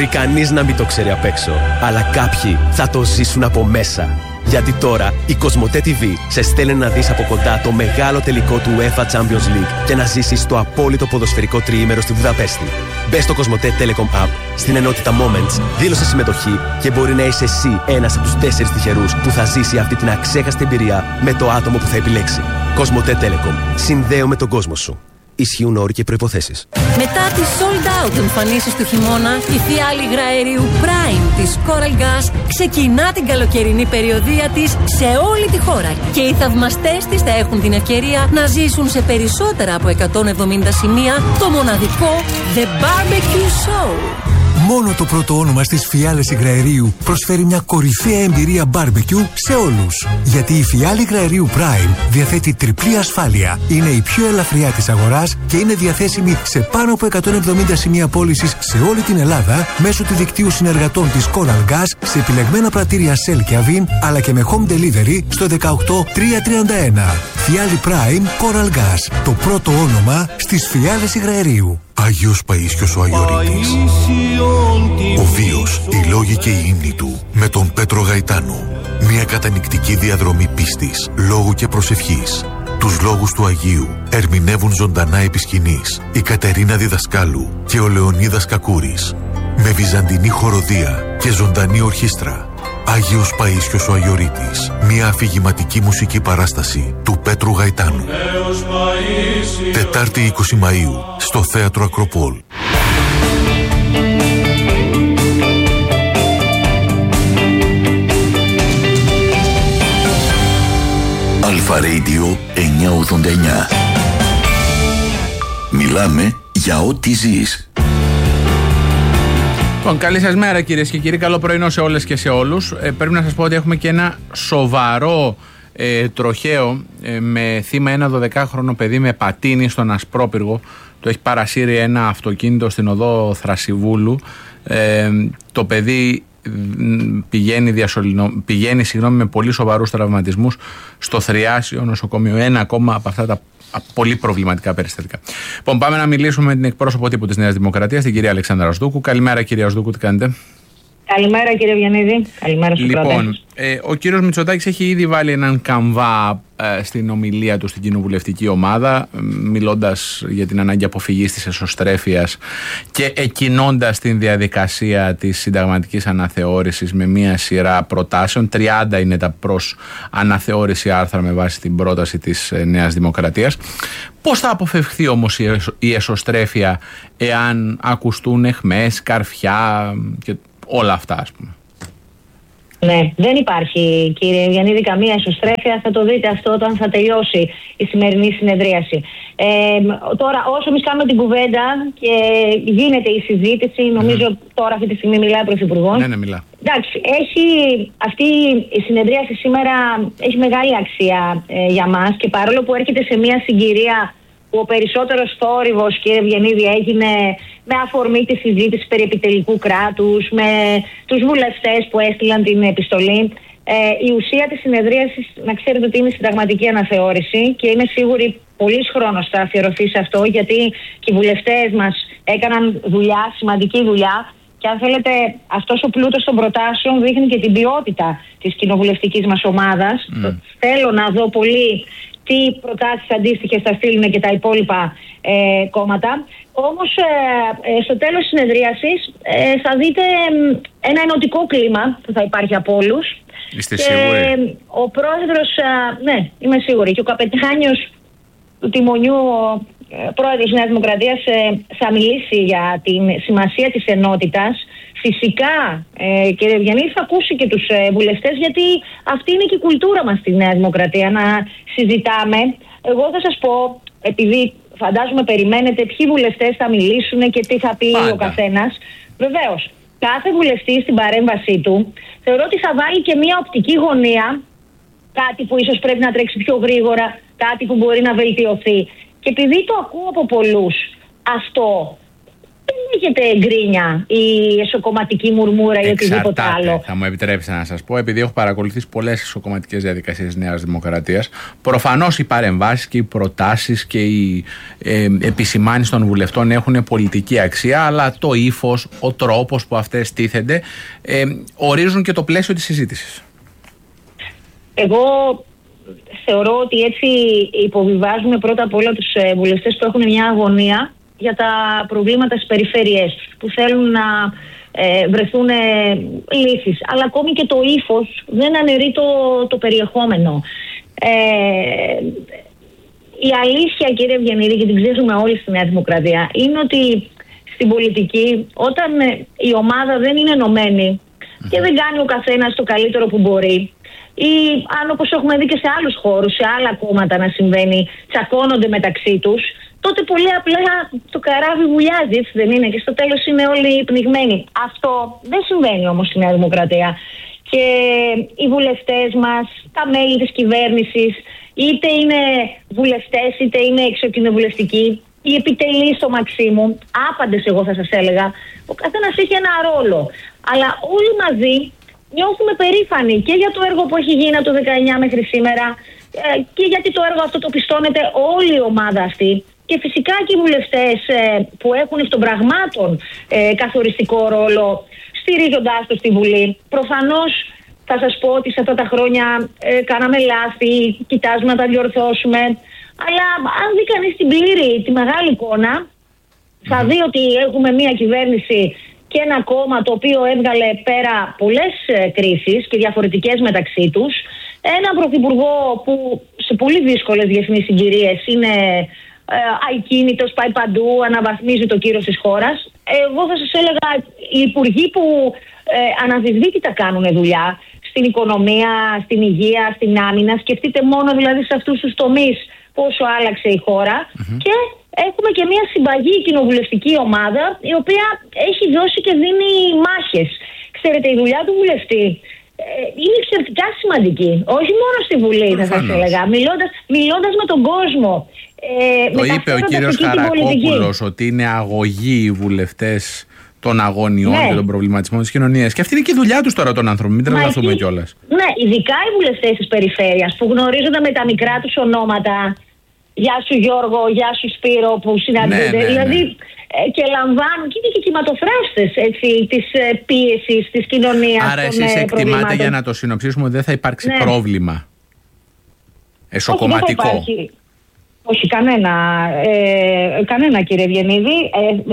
Μπορεί κανείς να μην το ξέρει απ' έξω, αλλά κάποιοι θα το ζήσουν από μέσα. Γιατί τώρα η Κοσμοτέ TV σε στέλνει να δεις από κοντά το μεγάλο τελικό του UEFA Champions League και να ζήσεις το απόλυτο ποδοσφαιρικό τριήμερο στη Βουδαπέστη. Μπες στο Κοσμοτέ Telecom App, στην ενότητα Moments, δήλωσε συμμετοχή και μπορεί να είσαι εσύ ένας από τους 4 τυχερούς που θα ζήσει αυτή την αξέχαστη εμπειρία με το άτομο που θα επιλέξει. Κοσμοτέ Telecom. Συνδέω τον κόσμο σου. Ισχύουν όροι και προϋποθέσεις. Μετά τις sold out εμφανίσεις του χειμώνα, η φιάλη υγραερίου Prime της Coral Gas ξεκινά την καλοκαιρινή περιοδεία της σε όλη τη χώρα και οι θαυμαστές της θα έχουν την ευκαιρία να ζήσουν σε περισσότερα από 170 σημεία το μοναδικό The Barbecue Show. Μόνο το πρώτο όνομα στις φιάλες υγραερίου προσφέρει μια κορυφαία εμπειρία barbecue σε όλους. Γιατί η φιάλη υγραερίου Prime διαθέτει τριπλή ασφάλεια, είναι η πιο ελαφριά της αγοράς και είναι διαθέσιμη σε πάνω από 170 σημεία πώλησης σε όλη την Ελλάδα μέσω του δικτύου συνεργατών της Coral Gas σε επιλεγμένα πρατήρια Shell και Avin, αλλά και με home delivery στο 18331. Φιάλη Prime Coral Gas, το πρώτο όνομα στις φιάλες υγραερίου. Άγιος Παΐσιος ο Αγιορείτης. Ο βίος, οι λόγοι και οι ύμνοι του με τον Πέτρο Γαϊτάνο. Μια κατανυκτική διαδρομή πίστης, λόγου και προσευχής. Τους λόγους του Αγίου ερμηνεύουν ζωντανά επί σκηνής η Κατερίνα Διδασκάλου και ο Λεωνίδας Κακούρης. Με βυζαντινή χοροδία και ζωντανή ορχήστρα. Άγιος Παΐσιος ο Αγιορείτης. Μια αφηγηματική μουσική παράσταση του Πέτρου Γαϊτάνου. Τετάρτη 20 Μαΐου στο Θέατρο Ακροπόλ. Αλφα Radio 989. Μιλάμε για ό,τι ζεις. Λοιπόν, καλή σας μέρα κυρίες και κύριοι, καλό πρωινό σε όλες και σε όλους. Πρέπει να σας πω ότι έχουμε και ένα σοβαρό τροχαίο με θύμα ένα 12χρονο παιδί με πατίνι στον Ασπρόπυργο. Το έχει παρασύρει ένα αυτοκίνητο στην οδό Θρασιβούλου. Το παιδί πηγαίνει με πολύ σοβαρούς τραυματισμούς στο Θριάσιο νοσοκομείο. Ένα ακόμα από αυτά τα πολύ προβληματικά περιστατικά. Λοιπόν, πάμε να μιλήσουμε με την εκπρόσωπο τύπου της Νέας Δημοκρατίας, την κυρία Αλεξάνδρα Ασδούκου. Καλημέρα, κυρία Ασδούκου, τι κάνετε? Καλημέρα, κύριε Βιαννίδη. Καλημέρα στους Λοιπόν, ο κύριος Μητσοτάκης έχει ήδη βάλει έναν καμβά στην ομιλία του στην κοινοβουλευτική ομάδα, μιλώντας για την ανάγκη αποφυγής της εσωστρέφειας και εκκινώντας την διαδικασία της συνταγματικής αναθεώρησης με μία σειρά προτάσεων. 30 είναι τα προς αναθεώρηση άρθρα με βάση την πρόταση της Νέας Δημοκρατίας. Πώς θα αποφευχθεί όμως η εσωστρέφεια εάν ακουστούν αιχμές, καρφιά και όλα αυτά, ας πούμε? Ναι, δεν υπάρχει, κύριε Βιαννίδη, καμία εσωστρέφεια. Θα το δείτε αυτό όταν θα τελειώσει η σημερινή συνεδρίαση. Τώρα, όσο εμείς κάνουμε την κουβέντα και γίνεται η συζήτηση, νομίζω τώρα αυτή τη στιγμή μιλάει ο Πρωθυπουργός. Ναι, μιλά. Εντάξει, αυτή η συνεδρίαση σήμερα έχει μεγάλη αξία για μας και παρόλο που έρχεται σε μια συγκυρία που ο περισσότερος θόρυβος, κύριε Βιαννίδη, έγινε με αφορμή τη συζήτηση περί επιτελικού κράτους, με τους βουλευτές που έστειλαν την επιστολή. Η ουσία της συνεδρίασης, να ξέρετε ότι είναι συνταγματική αναθεώρηση και είμαι σίγουρη πολύς χρόνος θα αφιερωθεί σε αυτό, γιατί και οι βουλευτές μας έκαναν δουλειά, σημαντική δουλειά. Και αν θέλετε, αυτός ο πλούτος των προτάσεων δείχνει και την ποιότητα της κοινοβουλευτικής μας ομάδας. Θέλω να δω πολύ τι προτάσεις αντίστοιχες θα στείλουν και τα υπόλοιπα κόμματα. Όμως στο τέλος της συνεδρίασης θα δείτε ένα ενωτικό κλίμα που θα υπάρχει από όλους. Είστε σίγουροι? Ο πρόεδρος, ναι, είμαι σίγουρη, και ο καπετάνιος του τιμονιού, πρόεδρος της Νέας Δημοκρατίας, θα μιλήσει για την σημασία της ενότητας. Φυσικά, κύριε Βιαννίδη, θα ακούσει και τους βουλευτές, γιατί αυτή είναι και η κουλτούρα μας στη Νέα Δημοκρατία, να συζητάμε. Εγώ θα σας πω, επειδή φαντάζομαι περιμένετε ποιοι βουλευτές θα μιλήσουν και τι θα πει ο καθένας. Βεβαίως, κάθε βουλευτής στην παρέμβασή του θεωρώ ότι θα βάλει και μια οπτική γωνία, κάτι που ίσως πρέπει να τρέξει πιο γρήγορα, κάτι που μπορεί να βελτιωθεί. Και επειδή το ακούω από πολλούς, αυτό δεν έχετε γκρίνια ή εσωκομματική μουρμούρα ή οτιδήποτε άλλο. Θα μου επιτρέψετε να σας πω, επειδή έχω παρακολουθήσει πολλές εσωκομματικές διαδικασίες Νέας Δημοκρατίας, προφανώς οι παρεμβάσεις και οι προτάσεις και οι επισημάνσεις των βουλευτών έχουν πολιτική αξία, αλλά το ύφος, ο τρόπος που αυτές τίθενται ορίζουν και το πλαίσιο της συζήτησης. Εγώ θεωρώ ότι έτσι υποβιβάζουμε πρώτα απ' όλα τους βουλευτές που έχουν μια αγωνία για τα προβλήματα στις περιφέρειές τους, που θέλουν να βρεθούν λύσεις. Αλλά ακόμη και το ύφος δεν αναιρεί το περιεχόμενο. Η αλήθεια, κύριε Ευγενίδη, και την ξέρουμε όλοι στη Νέα Δημοκρατία, είναι ότι στην πολιτική, όταν η ομάδα δεν είναι ενωμένη και δεν κάνει ο καθένας το καλύτερο που μπορεί, ή αν, όπως έχουμε δει και σε άλλους χώρους, σε άλλα κόμματα να συμβαίνει, τσακώνονται μεταξύ τους, τότε πολύ απλά το καράβι βουλιάζει, έτσι δεν είναι, και στο τέλος είναι όλοι πνιγμένοι. Αυτό δεν συμβαίνει όμως στη Νέα Δημοκρατία. Και οι βουλευτές μας, τα μέλη της κυβέρνησης, είτε είναι βουλευτές είτε είναι εξοκοινοβουλευτικοί, οι επιτελείς στο Μαξίμου, άπαντες εγώ θα σας έλεγα, ο καθένας έχει ένα ρόλο. Αλλά όλοι μαζί νιώθουμε περήφανοι και για το έργο που έχει γίνει από το 19 μέχρι σήμερα, και γιατί το έργο αυτό το πιστώνεται όλη η ομάδα αυτή. Και φυσικά και οι βουλευτές που έχουν εκ των πραγμάτων καθοριστικό ρόλο, στηρίζοντάς το στη Βουλή. Προφανώς θα σας πω ότι σε αυτά τα χρόνια κάναμε λάθη, κοιτάζουμε να τα διορθώσουμε. Αλλά αν δει κανείς την πλήρη, τη μεγάλη εικόνα, θα δει ότι έχουμε μια κυβέρνηση και ένα κόμμα το οποίο έβγαλε πέρα πολλές κρίσεις και διαφορετικές μεταξύ τους. Ένα πρωθυπουργό που σε πολύ δύσκολες διεθνείς συγκυρίες είναι αικίνητος, πάει παντού, αναβαθμίζει το κύρος της χώρας. Εγώ θα σας έλεγα, οι υπουργοί που αναμφισβήτητα κάνουν δουλειά στην οικονομία, στην υγεία, στην άμυνα, σκεφτείτε μόνο δηλαδή σε αυτούς τους τομείς πόσο άλλαξε η χώρα. Και έχουμε και μια συμπαγή κοινοβουλευτική ομάδα η οποία έχει δώσει και δίνει μάχες. Ξέρετε, η δουλειά του βουλευτή είναι εξαιρετικά σημαντική. Όχι μόνο στη Βουλή, θα σας έλεγα. Μιλώντας με τον κόσμο. Το είπε ο κύριος Χαρακόπουλος ότι είναι αγωγοί οι βουλευτές των αγωνιών και των προβληματισμών της κοινωνίας. Και αυτή είναι και η δουλειά τους τώρα των άνθρωπων. Μην τρελαθούμε κιόλας. Ναι, ειδικά οι βουλευτές της περιφέρειας που γνωρίζονται με τα μικρά τους ονόματα. Γεια σου Γιώργο, γεια σου Σπύρο, που συναντούνται. Δηλαδή και λαμβάνουν και είναι και κυματοφράστες της πίεσης της κοινωνίας. Άρα εσείς εκτιμάτε, για να το συνοψίσουμε, ότι δεν θα υπάρξει πρόβλημα εσωκομματικό? Όχι, κανένα κύριε Ευγενίδη.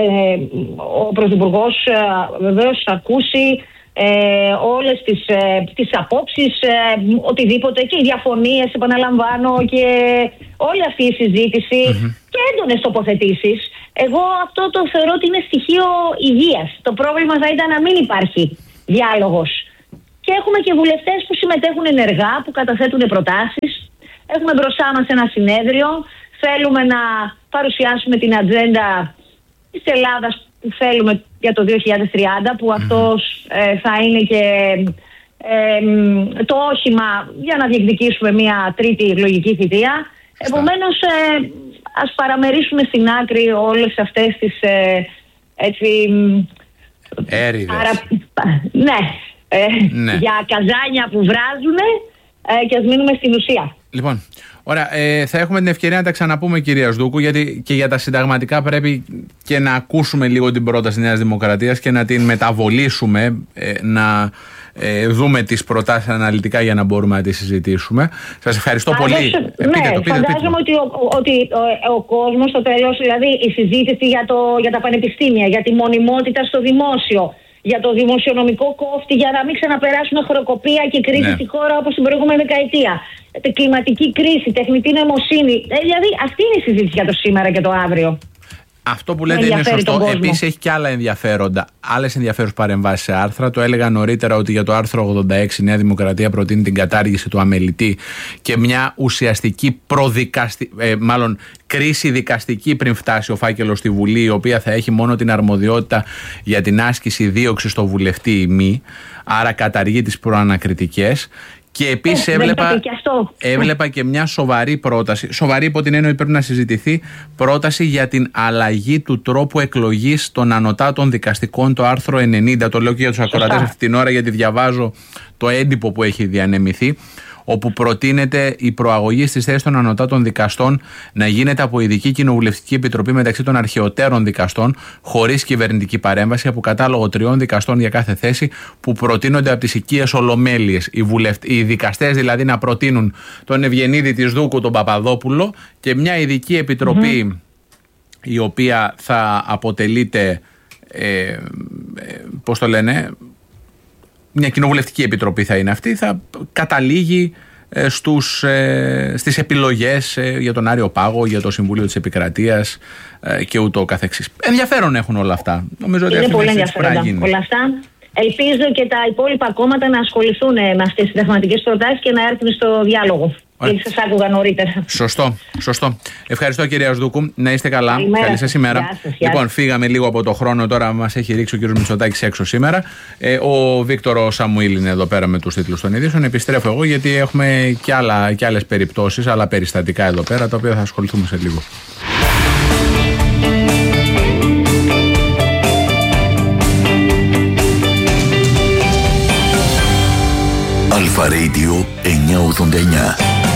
Ο Πρωθυπουργός βεβαίως θα ακούσει όλες τις απόψεις, οτιδήποτε, και οι διαφωνίες, επαναλαμβάνω, και όλη αυτή η συζήτηση και έντονες τοποθετήσεις. Εγώ αυτό το θεωρώ ότι είναι στοιχείο υγείας. Το πρόβλημα θα ήταν να μην υπάρχει διάλογος. Και έχουμε και βουλευτές που συμμετέχουν ενεργά, που καταθέτουν προτάσεις. Έχουμε μπροστά μας ένα συνέδριο. Θέλουμε να παρουσιάσουμε την ατζέντα της Ελλάδας που θέλουμε για το 2030, που αυτός θα είναι και το όχημα για να διεκδικήσουμε μια τρίτη εκλογική θητεία. Επομένως, ας παραμερίσουμε στην άκρη όλες αυτές τις έρηδες. Για καζάνια που βράζουν, και ας μείνουμε στην ουσία. Λοιπόν, ωραία, θα έχουμε την ευκαιρία να τα ξαναπούμε, κυρία Σδούκου, γιατί και για τα συνταγματικά πρέπει και να ακούσουμε λίγο την πρόταση Νέας Δημοκρατίας και να την μεταβολήσουμε, να δούμε τις προτάσεις αναλυτικά για να μπορούμε να τις συζητήσουμε. Σας ευχαριστώ πολύ. Φαντάζομαι ότι ο κόσμος στο τέλος, δηλαδή η συζήτηση για τα πανεπιστήμια, για τη μονιμότητα στο δημόσιο, για το δημοσιονομικό κόφτη, για να μην ξαναπεράσουμε χρεοκοπία και κρίση στη χώρα όπως την προηγούμενη δεκαετία. Κλιματική κρίση, τεχνητή νοημοσύνη. Δηλαδή αυτή είναι η συζήτηση για το σήμερα και το αύριο. Αυτό που λέτε είναι σωστό. Επίσης έχει και άλλα ενδιαφέροντα, άλλες ενδιαφέρουσες παρεμβάσεις σε άρθρα. Το έλεγα νωρίτερα ότι για το άρθρο 86 η Νέα Δημοκρατία προτείνει την κατάργηση του αμελητή και μια ουσιαστική κρίση δικαστική πριν φτάσει ο φάκελος στη Βουλή, η οποία θα έχει μόνο την αρμοδιότητα για την άσκηση δίωξης στο βουλευτή ή μη. Άρα καταργεί τις προανακριτικές. Και επίσης έβλεπα και μια σοβαρή πρόταση, σοβαρή υπό την έννοια ότι πρέπει να συζητηθεί, πρόταση για την αλλαγή του τρόπου εκλογής των ανωτάτων δικαστικών, το άρθρο 90. Το λέω και για τους ακροατές αυτή την ώρα, γιατί διαβάζω το έντυπο που έχει διανεμηθεί, όπου προτείνεται η προαγωγή στις θέσεις των ανωτάτων δικαστών να γίνεται από ειδική κοινοβουλευτική επιτροπή μεταξύ των αρχαιοτέρων δικαστών, χωρίς κυβερνητική παρέμβαση, από κατάλογο 3 δικαστών για κάθε θέση, που προτείνονται από τις οικίες ολομέλειες. Οι δικαστές δηλαδή να προτείνουν τον Ευγενίδη της Δούκου, τον Παπαδόπουλο, και μια ειδική επιτροπή η οποία θα αποτελείται, πώς το λένε, μια κοινοβουλευτική επιτροπή θα είναι αυτή, θα καταλήγει στις επιλογές για τον Άριο Πάγο, για το Συμβούλιο της Επικρατείας και ούτω καθεξής. Ενδιαφέρον έχουν όλα αυτά. Νομίζω ότι είναι πολύ ενδιαφέροντα όλα αυτά. Ελπίζω και τα υπόλοιπα κόμματα να ασχοληθούν με αυτές τις συνταγματικές προτάσεις και να έρθουν στο διάλογο. Γιατί σας άκουγα νωρίτερα. Σωστό. Ευχαριστώ, κυρία Σδούκου. Να είστε καλά. Καλή σας ημέρα. Λοιπόν, φύγαμε λίγο από το χρόνο. Τώρα μας έχει ρίξει ο κύριος Μητσοτάκης έξω σήμερα. Ο Βίκτορο Σαμουήλ είναι εδώ πέρα με τους τίτλους των ειδήσεων. Επιστρέφω εγώ, γιατί έχουμε και άλλες περιπτώσεις, άλλα περιστατικά εδώ πέρα, τα οποία θα ασχοληθούμε σε λίγο. Αλφα Radio 989.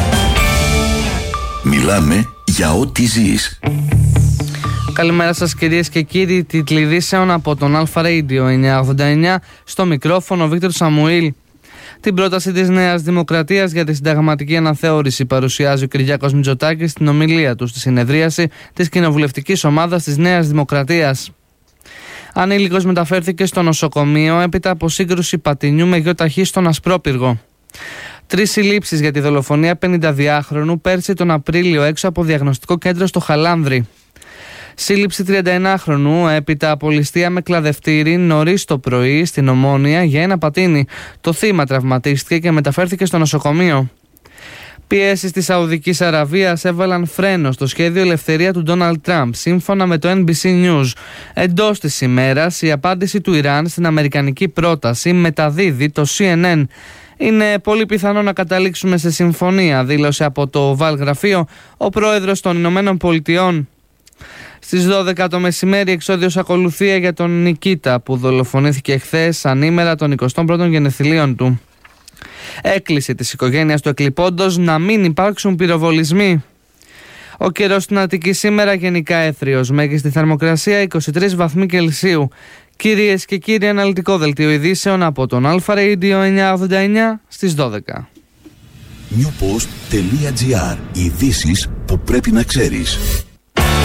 Μιλάμε για ό,τι ζεις. Καλημέρα σας, κυρίες και κύριοι. Τίτλοι ειδήσεων από τον Αλφα Radio 989. Στο μικρόφωνο Βίκτορ Σαμουήλ. Την πρόταση της Νέας Δημοκρατίας για τη συνταγματική αναθεώρηση παρουσιάζει ο Κυριάκος Μητσοτάκης στην ομιλία του στη συνεδρίαση της κοινοβουλευτικής ομάδας της Νέας Δημοκρατίας. Ανήλικος μεταφέρθηκε στο νοσοκομείο έπειτα από σύγκρουση πατινιού με γιο ταχύ στον Ασπρόπυργο. 3 συλλήψεις για τη δολοφονία 52χρονου πέρσι τον Απρίλιο έξω από διαγνωστικό κέντρο στο Χαλάνδρι. Σύλληψη 31χρονου έπειτα από ληστεία με κλαδευτήρι νωρίς το πρωί στην Ομόνια για ένα πατίνι. Το θύμα τραυματίστηκε και μεταφέρθηκε στο νοσοκομείο. Πιέσεις της Σαουδικής Αραβίας έβαλαν φρένο στο σχέδιο ελευθερία του Ντόναλντ Τραμπ, σύμφωνα με το NBC News. Εντός της ημέρας, η απάντηση του Ιράν στην αμερικανική πρόταση μεταδίδει το CNN. Είναι πολύ πιθανό να καταλήξουμε σε συμφωνία, δήλωσε από το Oval γραφείο ο πρόεδρος των Ηνωμένων Πολιτειών. Στις 12 το μεσημέρι, εξώδιος ακολουθία για τον Νικίτα, που δολοφονήθηκε χθες ανήμερα των 21ων γενεθλίων του. Έκκληση της οικογένειας του εκλειπώντος να μην υπάρξουν πυροβολισμοί. Ο καιρός στην Αττική σήμερα γενικά έθριος, μέγιστη θερμοκρασία 23 βαθμοί Κελσίου. Κυρίες και κύριοι, αναλυτικό δελτίο ειδήσεων από τον Αλφα Radio 989 στις 12. Newpost.gr. Ειδήσεις που πρέπει να ξέρεις.